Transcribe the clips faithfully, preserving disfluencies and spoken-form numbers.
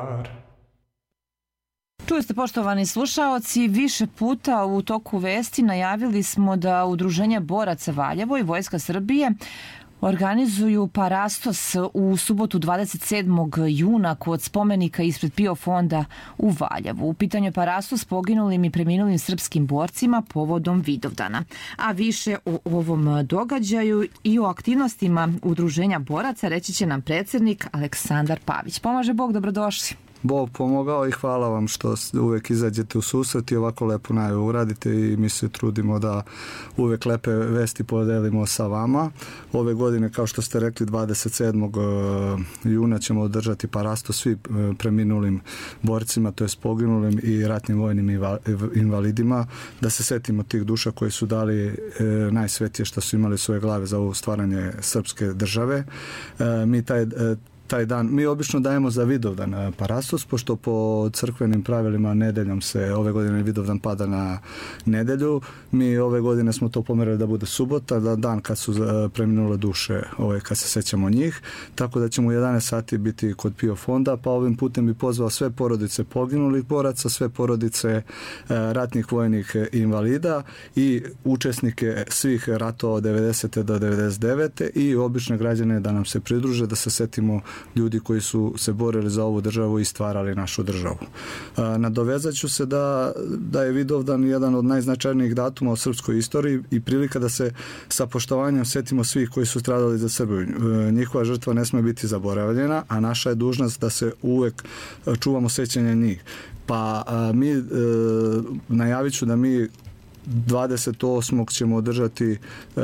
Čuli ste, poštovani slušaoci, više puta u toku vesti najavili smo da Udruženje boraca Valjevo i Vojska Srbije organizuju parastos u subotu dvadeset sedmog juna kod spomenika ispred PIO fonda u Valjevu. U pitanju je parastos poginulim i preminulim srpskim borcima povodom Vidovdana. A više o ovom događaju i o aktivnostima Udruženja boraca reći će nam predsjednik Aleksandar Pavić. Pomaže Bog, dobrodošli. Bog pomogao i hvala vam što uvek izađete u susret i ovako lepo najavu uradite i mi se trudimo da uvek lepe vesti podelimo sa vama. Ove godine, kao što ste rekli, dvadeset sedmog juna ćemo održati parastos svi preminulim borcima, to je poginulim i ratnim vojnim invalidima, da se setimo tih duša koji su dali najsvetije što su imali svoje glave za ovo stvaranje srpske države. Mi taj taj dan, mi obično dajemo za Vidovdan parastos, pošto po crkvenim pravilima nedeljom se, ove godine Vidovdan pada na nedelju, mi ove godine smo to pomerali da bude subota, da dan kad su preminule duše, ovaj, kad se sećamo njih, tako da ćemo u jedanaest sati biti kod PIO fonda, pa ovim putem bi pozvao sve porodice poginulih boraca, sve porodice ratnih vojnih invalida i učesnike svih ratova od devedesete do devedeset devete i obične građane da nam se pridruže, da se setimo ljudi koji su se borili za ovu državu i stvarali našu državu. Nadovezat ću se da, da je Vidovdan jedan od najznačajnijih datuma u srpskoj istoriji i prilika da se sa poštovanjem setimo svih koji su stradali za Srbiju. Njihova žrtva ne sme biti zaboravljena, a naša je dužnost da se uvek čuvamo sećanja njih. Pa mi, najavit ću da mi dvadeset osmog ćemo održati uh,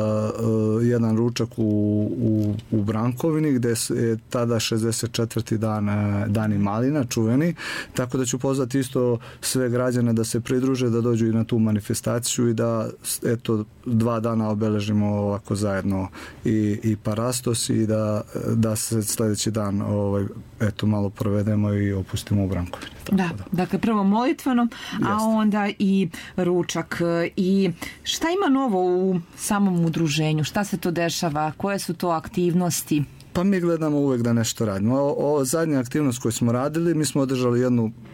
uh, jedan ručak u, u, u Brankovini gde je tada šezdeset četvrti dan uh, Dani malina, čuveni, tako da ću pozvati isto sve građane da se pridruže, da dođu i na tu manifestaciju i da eto dva dana obeležimo ovako zajedno i, i parastos i da, da se sledeći dan ovaj, eto malo provedemo i opustimo u Brankovini. Da, da, dakle prvo molitveno, a Jeste. Onda i ručak. I šta ima novo u samom udruženju? Šta se to dešava? Koje su to aktivnosti? Pa mi gledamo uvek da nešto radimo. O, o zadnja aktivnost koju smo radili, mi smo održali jednu